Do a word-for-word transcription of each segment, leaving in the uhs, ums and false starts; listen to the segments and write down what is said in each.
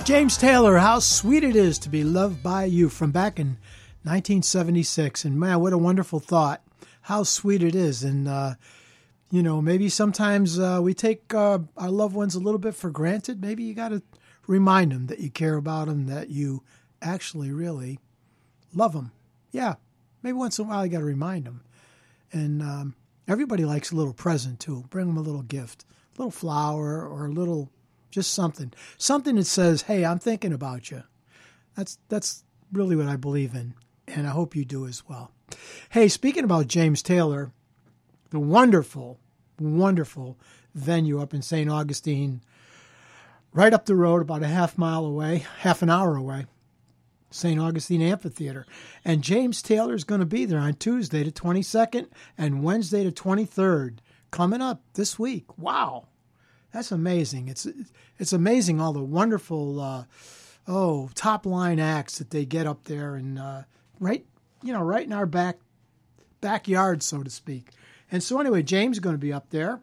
James Taylor, How Sweet It Is to Be Loved by You, from back in nineteen seventy-six. And man, what a wonderful thought. How sweet it is. And, uh, you know, maybe sometimes uh, we take uh, our loved ones a little bit for granted. Maybe you got to remind them that you care about them, that you actually really love them. Yeah, maybe once in a while you got to remind them. And um, everybody likes a little present, too. Bring them a little gift, a little flower or a little... just something, something that says, hey, I'm thinking about you. That's that's really what I believe in, and I hope you do as well. Hey, speaking about James Taylor, the wonderful, wonderful venue up in Saint Augustine, right up the road, about a half mile away, half an hour away, Saint Augustine Amphitheater. And James Taylor is going to be there on Tuesday the twenty-second and Wednesday the twenty-third, coming up this week. Wow. That's amazing. It's it's amazing all the wonderful, uh, oh, top line acts that they get up there and uh, right, you know, right in our back backyard, so to speak. And so anyway, James is going to be up there,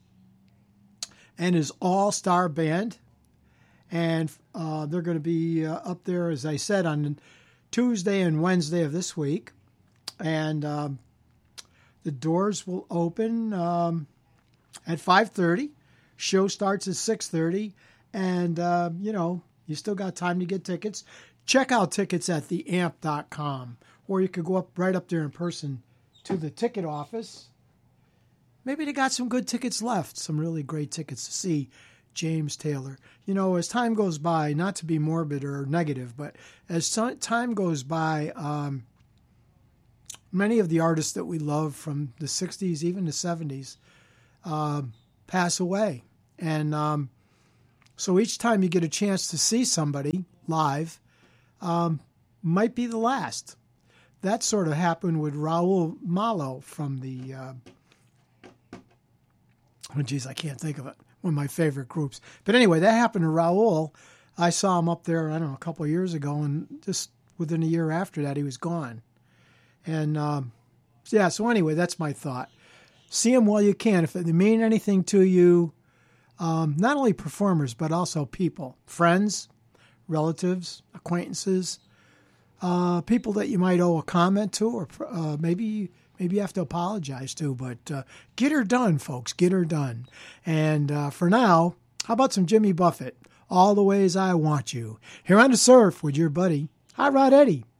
and his all-star band, and uh, they're going to be uh, up there, as I said, on Tuesday and Wednesday of this week, and um, the doors will open um, at five thirty. Show starts at six thirty, and, uh, you know, you still got time to get tickets. Check out tickets at the amp dot com, or you could go up right up there in person to the ticket office. Maybe they got some good tickets left, some really great tickets to see James Taylor. You know, as time goes by, not to be morbid or negative, but as time goes by, um, many of the artists that we love from the sixties, even the seventies, uh, pass away. And um, so each time you get a chance to see somebody live, um, might be the last. That sort of happened with Raul Malo from the, uh, oh geez, I can't think of it, one of my favorite groups. But anyway, that happened to Raul. I saw him up there, I don't know, a couple of years ago, and just within a year after that, he was gone. And um, yeah, so anyway, that's my thought. See them while you can. If they mean anything to you, um, not only performers, but also people, friends, relatives, acquaintances, uh, people that you might owe a comment to, or uh, maybe maybe you have to apologize to. But uh, get her done, folks. Get her done. And uh, for now, how about some Jimmy Buffett? All the Ways I Want You. Here on The Surf with your buddy, Hot Rod Eddie.